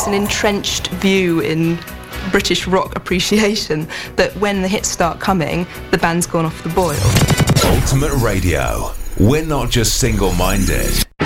an entrenched view in British rock appreciation that when the hits start coming, the band's gone off the boil. Ultimate Radio. We're not just single-minded.